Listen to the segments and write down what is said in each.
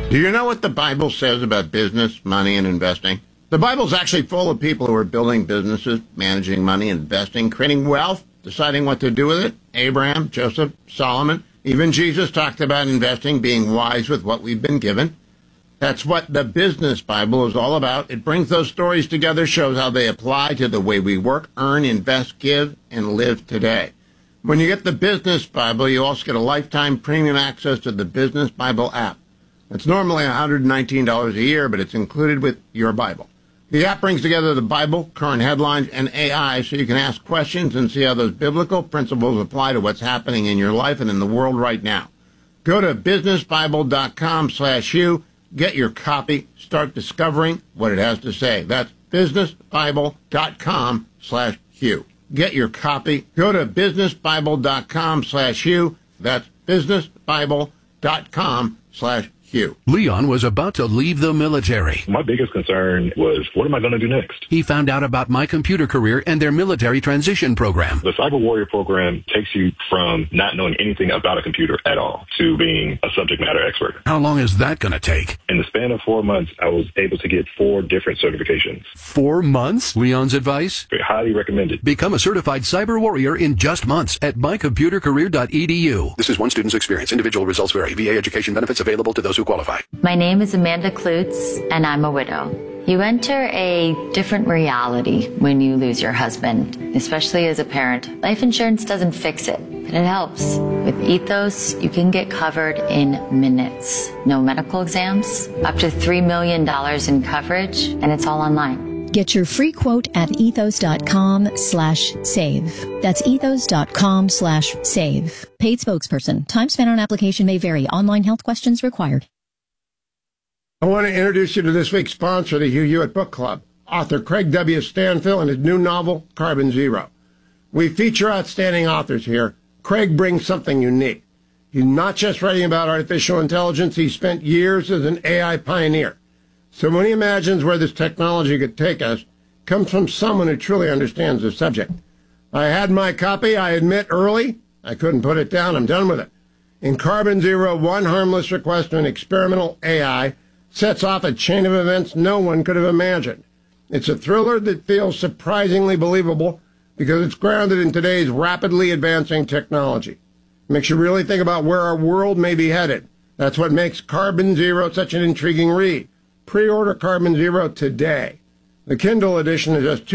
Do you know what the Bible says about business, money, and investing? The Bible's actually full of people who are building businesses, managing money, investing, creating wealth, deciding what to do with it. Abraham, Joseph, Solomon, even Jesus talked about investing, being wise with what we've been given. That's what the Business Bible is all about. It brings those stories together, shows how they apply to the way we work, earn, invest, give, and live today. When you get the Business Bible, you also get a lifetime premium access to the Business Bible app. It's normally $119 a year, but it's included with your Bible. The app brings together the Bible, current headlines, and AI so you can ask questions and see how those biblical principles apply to what's happening in your life and in the world right now. Go to businessbible.com/Hugh, get your copy, start discovering what it has to say. That's businessbible.com/Hugh. Get your copy. Go to businessbible.com/Hugh. That's businessbible.com/Hugh. Leon was about to leave the military. My biggest concern was, what am I going to do next? He found out about My Computer Career and their military transition program. The Cyber Warrior program takes you from not knowing anything about a computer at all to being a subject matter expert. How long is that going to take? In the span of 4 months, I was able to get 4 different certifications. 4 months? Leon's advice? Highly recommended. Become a certified cyber warrior in just months at mycomputercareer.edu. This is one student's experience. Individual results vary. VA education benefits available to those who qualify. My name is Amanda Klutz, and I'm a widow. You enter a different reality when you lose your husband, especially as a parent. Life insurance doesn't fix it, but it helps. With Ethos, you can get covered in minutes. No medical exams, up to $3 million in coverage, and it's all online. Get your free quote at ethos.com/save. That's ethos.com/save. Paid spokesperson. Time spent on application may vary. Online health questions required. I want to introduce you to this week's sponsor, the Hugh Hewitt Book Club, author Craig W. Stanfill and his new novel, Carbon Zero. We feature outstanding authors here. Craig brings something unique. He's not just writing about artificial intelligence. He spent years as an AI pioneer. So when he imagines where this technology could take us, it comes from someone who truly understands the subject. I had my copy, I admit, early. I couldn't put it down. I'm done with it. In Carbon Zero, one harmless request to an experimental AI sets off a chain of events no one could have imagined. It's a thriller that feels surprisingly believable because it's grounded in today's rapidly advancing technology. It makes you really think about where our world may be headed. That's what makes Carbon Zero such an intriguing read. Pre-order Carbon Zero today. The Kindle edition is just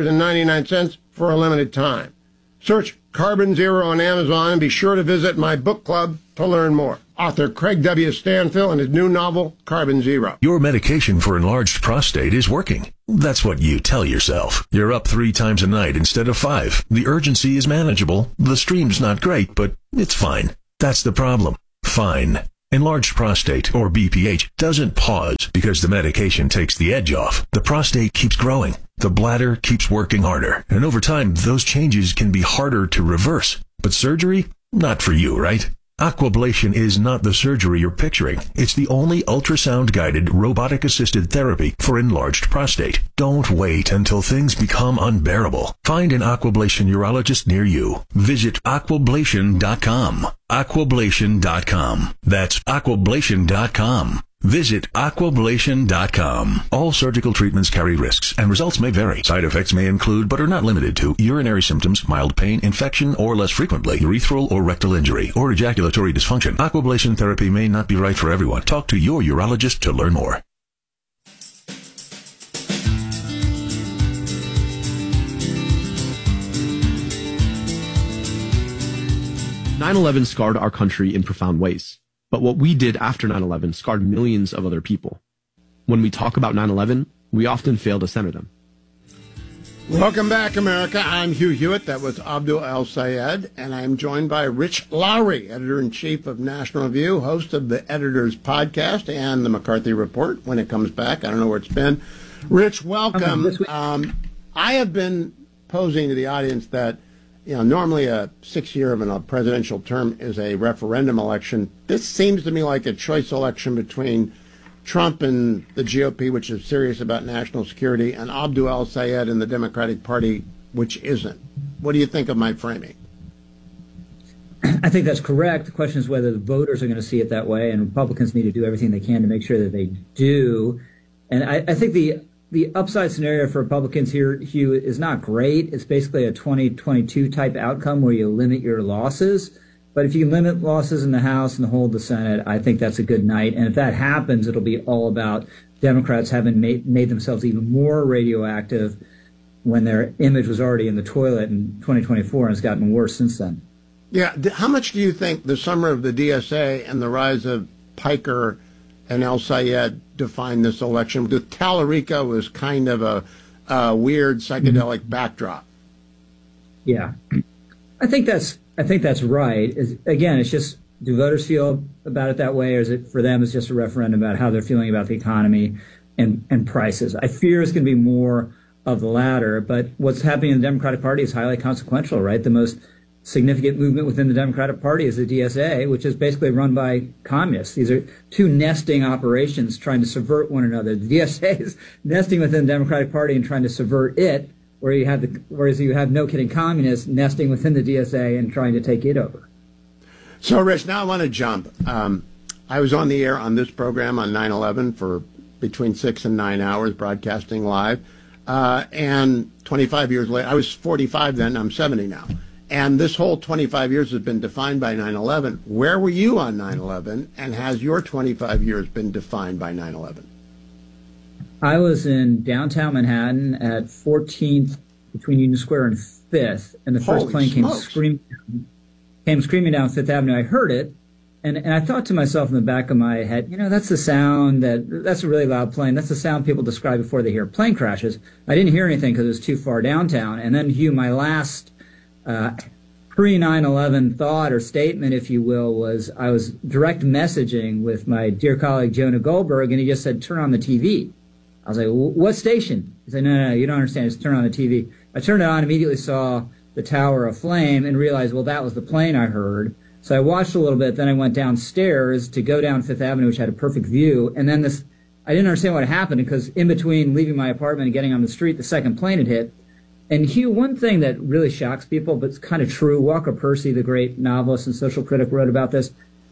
$2.99 for a limited time. Search Carbon Zero on Amazon and be sure to visit my book club to learn more. Author Craig W. Stanfill and his new novel, Carbon Zero. Your medication for enlarged prostate is working. That's what you tell yourself. You're up 3 times a night instead of 5. The urgency is manageable. The stream's not great, but it's fine. That's the problem. Fine. Enlarged prostate, or BPH, doesn't pause because the medication takes the edge off. The prostate keeps growing. The bladder keeps working harder. And over time, those changes can be harder to reverse. But surgery? Not for you, right? Aquablation is not the surgery you're picturing. It's the only ultrasound-guided, robotic-assisted therapy for enlarged prostate. Don't wait until things become unbearable. Find an Aquablation urologist near you. Visit aquablation.com. Aquablation.com. That's aquablation.com. Visit aquablation.com. All surgical treatments carry risks, and results may vary. Side effects may include, but are not limited to, urinary symptoms, mild pain, infection, or less frequently, urethral or rectal injury, or ejaculatory dysfunction. Aquablation therapy may not be right for everyone. Talk to your urologist to learn more. "9/11 scarred our country in profound ways. But what we did after 9/11 scarred millions of other people. When we talk about 9/11, we often fail to center them." Welcome back, America. I'm Hugh Hewitt. That was Abdul El-Sayed. And I'm joined by Rich Lowry, Editor-in-Chief of National Review, host of the Editor's Podcast and the McCarthy Report when it comes back. I don't know where it's been. Rich, welcome. I have been posing to the audience that normally a 6-year of a presidential term is a referendum election. This seems to me like a choice election between Trump and the GOP, which is serious about national security, and Abdul El-Sayed and the Democratic Party, which isn't. What do you think of my framing? I think that's correct. The question is whether the voters are going to see it that way, and Republicans need to do everything they can to make sure that they do. And I think the upside scenario for Republicans here, Hugh, is not great. It's basically a 2022 type outcome where you limit your losses. But if you limit losses in the House and hold the Senate, I think that's a good night. And if that happens, it'll be all about Democrats having made themselves even more radioactive when their image was already in the toilet in 2024 and has gotten worse since then. Yeah. How much do you think the summer of the DSA and the rise of Piker and El Sayed defined this election? Because Tallarico was kind of a weird psychedelic backdrop. Yeah, I think that's right. Again, it's just, do voters feel about it that way, or is it for them it's just a referendum about how they're feeling about the economy and prices? I fear it's going to be more of the latter. But what's happening in the Democratic Party is highly consequential, right? The most significant movement within the Democratic Party is the DSA, which is basically run by communists. These are two nesting operations trying to subvert one another. The DSA is nesting within the Democratic Party and trying to subvert it, whereas you have, no kidding, communists nesting within the DSA and trying to take it over. So, Rich, now I want to jump. I was on the air on this program on 9/11 for between 6 and 9 hours, broadcasting live. And 25 years later, I was 45 then, I'm 70 now. And this whole 25 years has been defined by 9/11. Where were you on 9/11, and has your 25 years been defined by 9/11? I was in downtown Manhattan at 14th between Union Square and 5th, and the first plane came screaming down Fifth Avenue. I heard it, and I thought to myself in the back of my head, that's the sound that's a really loud plane. That's the sound people describe before they hear plane crashes. I didn't hear anything because it was too far downtown. And then, Hugh, my last pre-9/11 thought or statement, if you will, was I was direct messaging with my dear colleague Jonah Goldberg, and he just said, "Turn on the TV." I was like, "What station?" He said, No, you don't understand. Just turn on the TV. I turned it on, immediately saw the tower aflame, and realized, well, that was the plane I heard. So I watched a little bit, then I went downstairs to go down Fifth Avenue, which had a perfect view, and then I didn't understand what happened, because in between leaving my apartment and getting on the street, the second plane had hit. And Hugh, one thing that really shocks people, but it's kind of true, Walker Percy, the great novelist and social critic, wrote about this.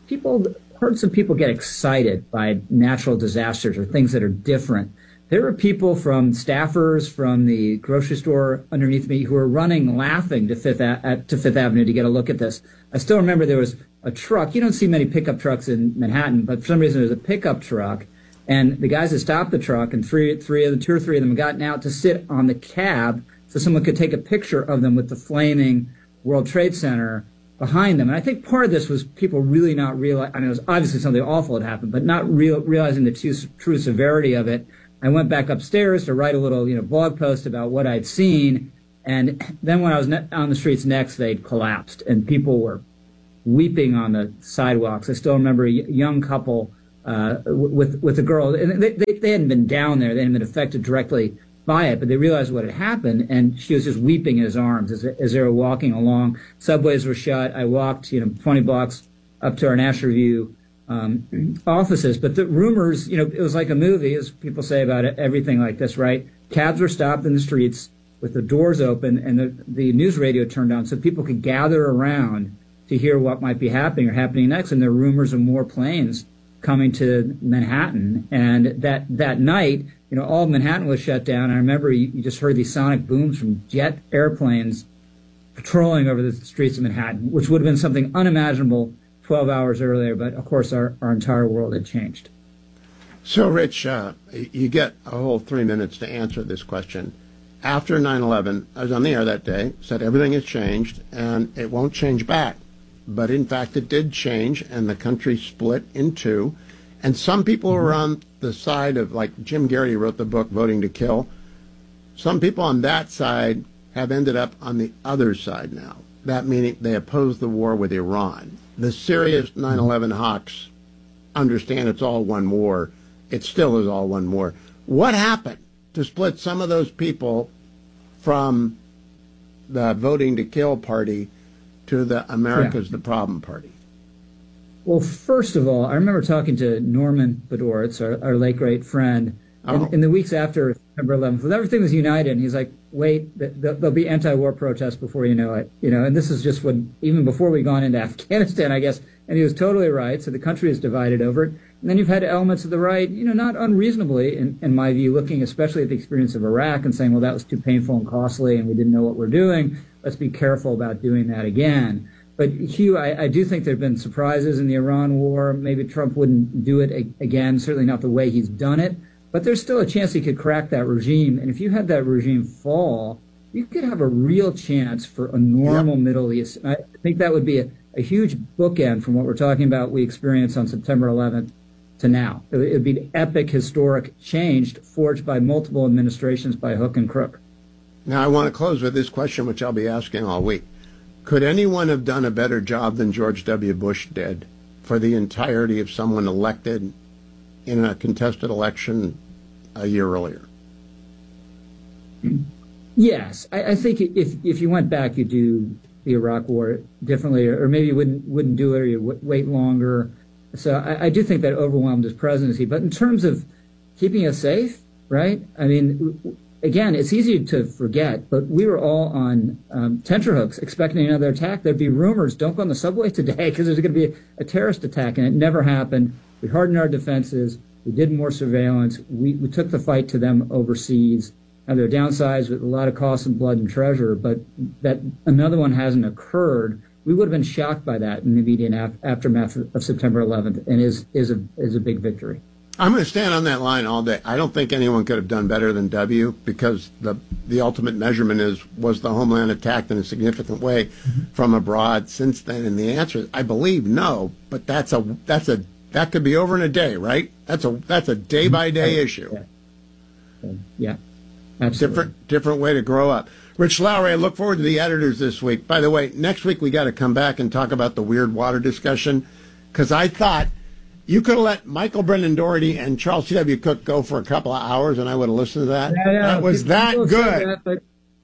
Heard some people get excited by natural disasters or things that are different. There were people staffers from the grocery store underneath me who were running laughing to Fifth Avenue to get a look at this. I still remember there was a truck. You don't see many pickup trucks in Manhattan, but for some reason there was a pickup truck. And the guys had stopped the truck, and two or three of them had gotten out to sit on the cab so someone could take a picture of them with the flaming World Trade Center behind them. And I think part of this was people really not realizing, it was obviously something awful had happened, but not realizing the true severity of it. I went back upstairs to write a little, blog post about what I'd seen. And then when I was on the streets next, they'd collapsed and people were weeping on the sidewalks. I still remember a young couple with a girl, and they hadn't been down there. They hadn't been affected directly by it, but they realized what had happened, and she was just weeping in his arms as they were walking along. Subways were shut. I walked, 20 blocks up to our National Review offices. But the rumors, it was like a movie, as people say about it, everything like this, right? Cabs were stopped in the streets with the doors open and the news radio turned on so people could gather around to hear what might be happening or happening next. And there were rumors of more planes coming to Manhattan. And that night, all of Manhattan was shut down. I remember you just heard these sonic booms from jet airplanes patrolling over the streets of Manhattan, which would have been something unimaginable 12 hours earlier. But, of course, our entire world had changed. So, Rich, you get a whole 3 minutes to answer this question. After 9/11, I was on the air that day, said everything has changed, and it won't change back. But, in fact, it did change, and the country split in two. And some people were on the side of, like Jim Garrity wrote the book, Voting to Kill. Some people on that side have ended up on the other side now. That meaning they oppose the war with Iran. The serious 9/11 hawks understand it's all one war. It still is all one war. What happened to split some of those people from the Voting to Kill party to the America's the Problem party? Well, first of all, I remember talking to Norman Podhoretz, our late great friend, in the weeks after September 11th, when everything was united, and he's like, wait, there'll be anti-war protests before you know it. And this is just even before we'd gone into Afghanistan, I guess. And he was totally right. So the country is divided over it. And then you've had elements of the right, not unreasonably, in my view, looking especially at the experience of Iraq and saying, well, that was too painful and costly and we didn't know what we're doing. Let's be careful about doing that again. But Hugh, I do think there have been surprises in the Iran war. Maybe Trump wouldn't do it again, certainly not the way he's done it. But there's still a chance he could crack that regime. And if you had that regime fall, you could have a real chance for a normal Middle East. And I think that would be a huge bookend from what we're talking about we experienced on September 11th to now. It would be an epic, historic change forged by multiple administrations by hook and crook. Now, I want to close with this question, which I'll be asking all week. Could anyone have done a better job than George W. Bush did for the entirety of someone elected in a contested election a year earlier? Yes. I think if you went back, you'd do the Iraq war differently, or maybe you wouldn't do it, or you'd wait longer. So I do think that overwhelmed his presidency. But in terms of keeping us safe, right? I mean, again, it's easy to forget, but we were all on tenterhooks expecting another attack. There'd be rumors, don't go on the subway today because there's going to be a terrorist attack, and it never happened. We hardened our defenses. We did more surveillance. We took the fight to them overseas. Now, there are downsides with a lot of cost and blood and treasure, but that another one hasn't occurred. We would have been shocked by that in the immediate aftermath of September 11th, and is a big victory. I'm going to stand on that line all day. I don't think anyone could have done better than W, because the ultimate measurement was the homeland attacked in a significant way from abroad since then? And the answer is, I believe, no. But that could be over in a day, right? That's a day by day issue. Yeah, absolutely. Different way to grow up. Rich Lowry, I look forward to the editors this week. By the way, next week we got to come back and talk about the weird water discussion, because I thought you could have let Michael Brendan Doherty and Charles C.W. Cook go for a couple of hours, and I would have listened to that. That was that good.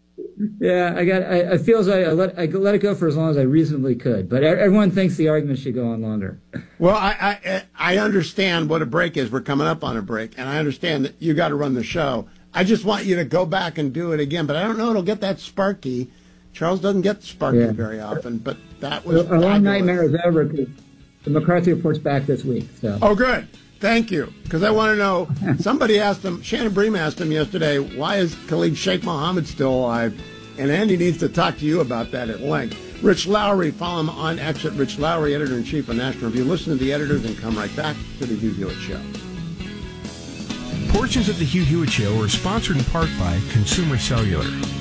I feel as I let it go for as long as I reasonably could. But everyone thinks the argument should go on longer. Well, I understand what a break is. We're coming up on a break, and I understand that you got to run the show. I just want you to go back and do it again. But I don't know it'll get that sparky. Charles doesn't get sparky very often, but that was a long nightmare is over because the McCarthy report's back this week. So. Oh, good. Thank you. Because I want to know, somebody asked him, Shannon Bream asked him yesterday, why is Khalid Sheikh Mohammed still alive? And Andy needs to talk to you about that at length. Rich Lowry, follow him on X at Rich Lowry, editor-in-chief of National Review. Listen to the editors and come right back to the Hugh Hewitt Show. Portions of the Hugh Hewitt Show are sponsored in part by Consumer Cellular.